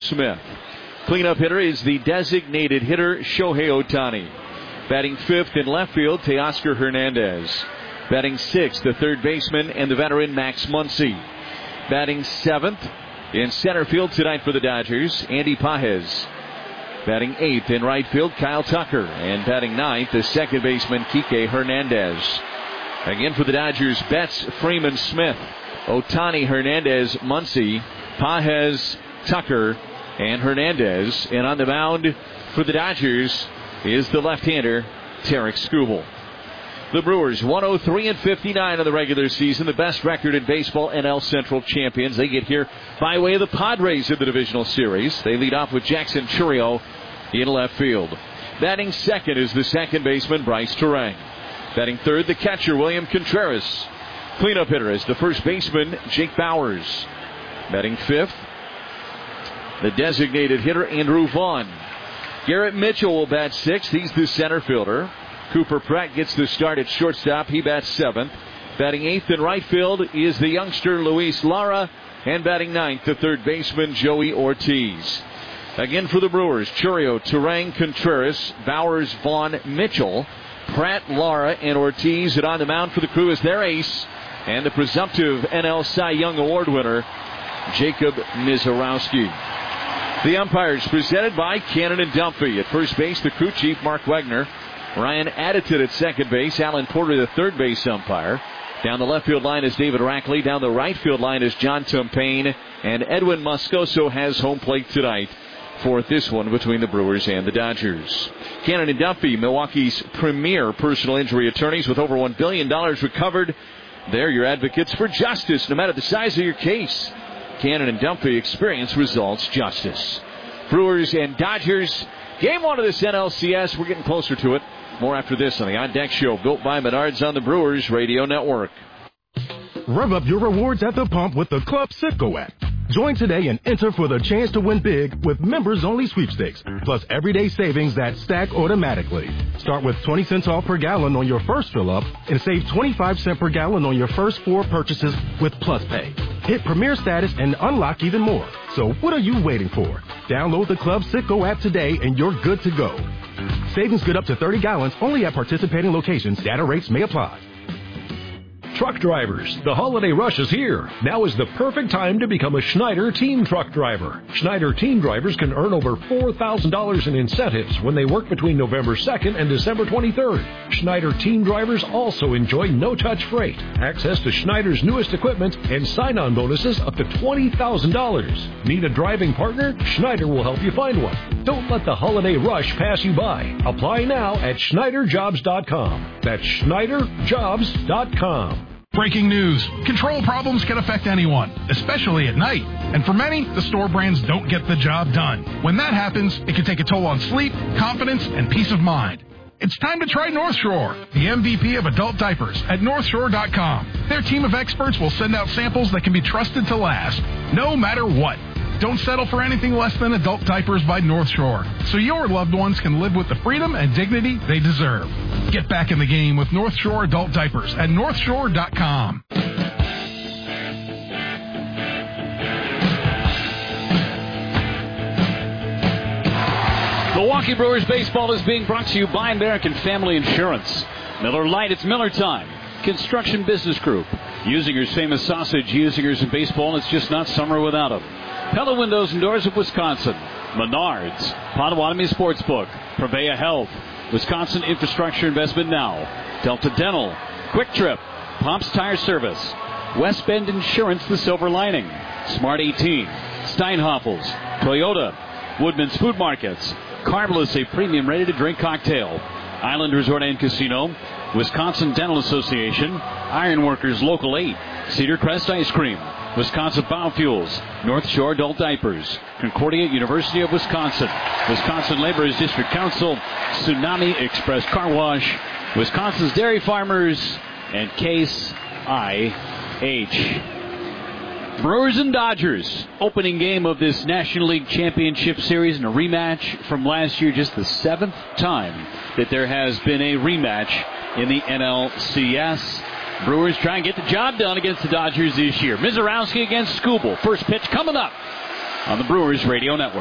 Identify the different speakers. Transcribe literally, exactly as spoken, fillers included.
Speaker 1: Smith. Cleanup hitter is the designated hitter, Shohei Ohtani. Batting fifth in left field, Teoscar Hernandez. Batting sixth, the third baseman and the veteran Max Muncy. Batting seventh in center field tonight for the Dodgers, Andy Pages. Batting eighth in right field, Kyle Tucker. And batting ninth, the second baseman, Kike Hernandez. Again for the Dodgers, Betts, Freeman, Smith, Ohtani, Hernandez, Muncy, Pages, Tucker, and Hernandez. And on the mound for the Dodgers is the left-hander, Tarik Skubal. The Brewers, one oh three and fifty-nine in the regular season, the best record in baseball, N L Central champions. They get here by way of the Padres in the divisional series. They lead off with Jackson Chourio in left field. Batting second is the second baseman, Bryce Turang. Batting third, the catcher, William Contreras. Cleanup hitter is the first baseman, Jake Bauers. Batting fifth, the designated hitter, Andrew Vaughn. Garrett Mitchell will bat sixth. He's the center fielder. Cooper Pratt gets the start at shortstop. He bats seventh. Batting eighth in right field is the youngster Luis Lara. And batting ninth, the third baseman, Joey Ortiz. Again for the Brewers, Chourio, Turang, Contreras, Bauers, Vaughn, Mitchell, Pratt, Lara, and Ortiz. And on the mound for the Crew is their ace and the presumptive N L Cy Young Award winner, Jacob Mizorowski. The umpires presented by Cannon and Dumphy. At first base, the crew chief, Mark Wegner. Ryan Additon at second base. Alan Porter, the third base umpire. Down the left field line is David Rackley. Down the right field line is John Tumpain. And Edwin Moscoso has home plate tonight for this one between the Brewers and the Dodgers. Cannon and Dumphy, Milwaukee's premier personal injury attorneys with over one billion dollars recovered. They're your advocates for justice, no matter the size of your case. Cannon and Dumphy, experience results justice. Brewers and Dodgers, game one of this N L C S. We're getting closer to it. More after this on the On Deck Show, built by Menards on the Brewers Radio Network.
Speaker 2: Rev up your rewards at the pump with the Club Citgo app. Join today and enter for the chance to win big with members-only sweepstakes, plus everyday savings that stack automatically. Start with twenty cents off per gallon on your first fill-up and save twenty-five cents per gallon on your first four purchases with Plus Pay. Hit Premier status and unlock even more. So what are you waiting for? Download the Club Citgo app today and you're good to go. Savings good up to thirty gallons only at participating locations. Data rates may apply.
Speaker 3: Truck drivers, the holiday rush is here. Now is the perfect time to become a Schneider Team Truck Driver. Schneider Team Drivers can earn over four thousand dollars in incentives when they work between November second and December twenty-third. Schneider Team Drivers also enjoy no-touch freight, access to Schneider's newest equipment, and sign-on bonuses up to twenty thousand dollars. Need a driving partner? Schneider will help you find one. Don't let the holiday rush pass you by. Apply now at Schneider Jobs dot com. That's Schneider Jobs dot com.
Speaker 4: Breaking news. Control problems can affect anyone, especially at night. And for many, the store brands don't get the job done. When that happens, it can take a toll on sleep, confidence, and peace of mind. It's time to try North Shore, the M V P of adult diapers at North Shore dot com. Their team of experts will send out samples that can be trusted to last, no matter what. Don't settle for anything less than adult diapers by North Shore, so your loved ones can live with the freedom and dignity they deserve. Get back in the game with North Shore adult diapers at North Shore dot com.
Speaker 5: Milwaukee Brewers baseball is being brought to you by American Family Insurance. Miller Lite, it's Miller time. Construction Business Group. Usinger's famous sausage. Usinger's in baseball, it's just not summer without them. Pella Windows and Doors of Wisconsin. Menards. Potawatomi Sportsbook. Prevea Health. Wisconsin Infrastructure Investment Now. Delta Dental. Quick Trip. Pomps Tire Service. West Bend Insurance, the silver lining. Smart eighteen. Steinhoffels. Toyota. Woodman's Food Markets. Carbless, a premium ready-to-drink cocktail. Island Resort and Casino. Wisconsin Dental Association. Ironworkers Local eight. Cedar Crest Ice Cream. Wisconsin Biofuels. North Shore Adult Diapers. Concordia University of Wisconsin. Wisconsin Laborers District Council. Tsunami Express Car Wash. Wisconsin's Dairy Farmers. And Case I H. Brewers and Dodgers. Opening game of this National League Championship Series and a rematch from last year. Just the seventh time that there has been a rematch in the N L C S. Brewers try and get the job done against the Dodgers this year. Mizorowski against Skubal. First pitch coming up on the Brewers Radio Network.